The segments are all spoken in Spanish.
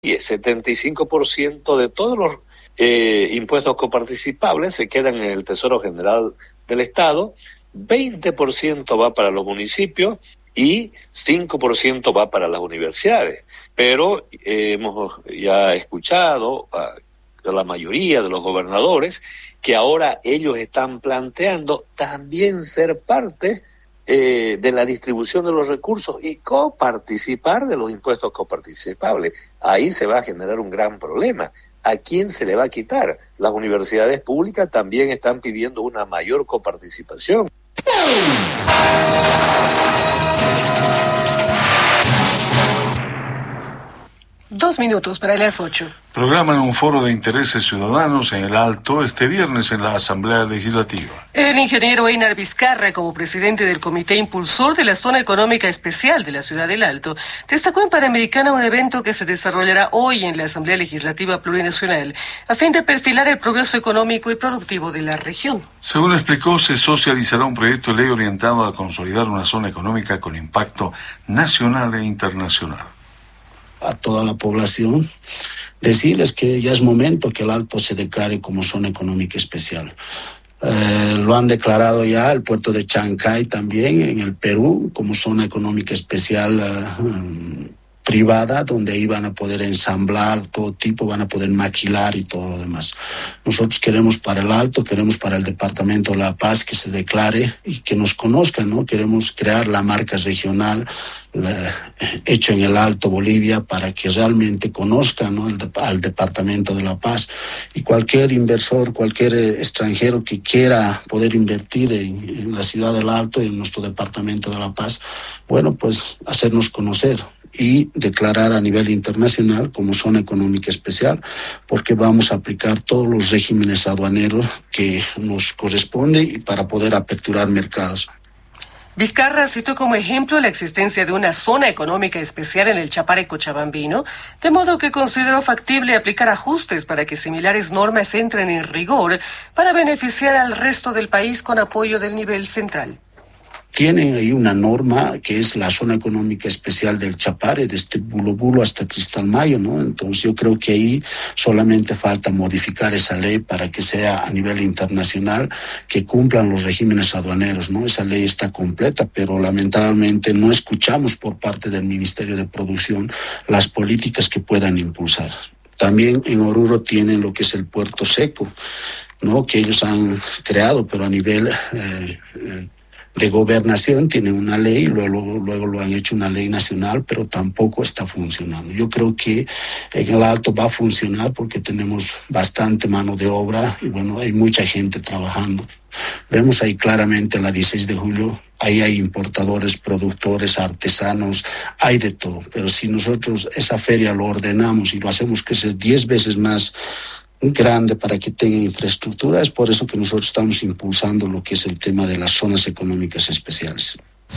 y el 75% de todos los impuestos coparticipables se quedan en el Tesoro General del Estado, 20% va para los municipios y 5% va para las universidades. Pero hemos ya escuchado a la mayoría de los gobernadores que ahora ellos están planteando también ser parte de la distribución de los recursos y coparticipar de los impuestos coparticipables. Ahí se va a generar un gran problema. ¿A quién se le va a quitar? Las universidades públicas también están pidiendo una mayor coparticipación. 2 minutos para las 8. Programan un foro de intereses ciudadanos en el Alto este viernes en la Asamblea Legislativa. El ingeniero Einar Vizcarra, como presidente del Comité Impulsor de la Zona Económica Especial de la Ciudad del Alto, destacó en Panamericana un evento que se desarrollará hoy en la Asamblea Legislativa Plurinacional, a fin de perfilar el progreso económico y productivo de la región. Según explicó, se socializará un proyecto de ley orientado a consolidar una zona económica con impacto nacional e internacional. A toda la población, decirles que ya es momento que el Alto se declare como zona económica especial. Lo han declarado ya el puerto de Chancay también en el Perú como zona económica especial privada, donde ahí van a poder ensamblar todo tipo, van a poder maquilar y todo lo demás. Nosotros queremos para el Alto, queremos para el Departamento de La Paz que se declare y que nos conozcan, ¿no? Queremos crear la marca regional hecho en el Alto Bolivia para que realmente conozcan, ¿no? al Departamento de La Paz, y cualquier inversor, cualquier extranjero que quiera poder invertir en la ciudad del Alto y en nuestro Departamento de La Paz, bueno, pues hacernos conocer y declarar a nivel internacional como zona económica especial, porque vamos a aplicar todos los regímenes aduaneros que nos corresponden y para poder aperturar mercados. Vizcarra citó como ejemplo la existencia de una zona económica especial en el Chapare cochabambino, de modo que consideró factible aplicar ajustes para que similares normas entren en rigor para beneficiar al resto del país con apoyo del nivel central. Tienen ahí una norma que es la zona económica especial del Chapare, desde Bulo Bulo hasta Cristalmayo, ¿no? Entonces yo creo que ahí solamente falta modificar esa ley para que sea a nivel internacional, que cumplan los regímenes aduaneros, ¿no? Esa ley está completa, pero lamentablemente no escuchamos por parte del Ministerio de Producción las políticas que puedan impulsar. También en Oruro tienen lo que es el puerto seco, ¿no? Que ellos han creado, pero a nivel de gobernación tienen una ley, luego lo han hecho una ley nacional, pero tampoco está funcionando. Yo creo que en el Alto va a funcionar porque tenemos bastante mano de obra y bueno, hay mucha gente trabajando. Vemos ahí claramente la 16 de julio, ahí hay importadores, productores, artesanos, hay de todo. Pero si nosotros esa feria lo ordenamos y lo hacemos que sea 10 veces más grande para que tenga infraestructura, es por eso que nosotros estamos impulsando lo que es el tema de las zonas económicas especiales.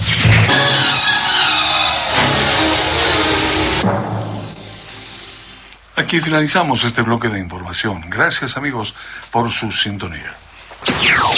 Aquí finalizamos este bloque de información. Gracias, amigos, por su sintonía.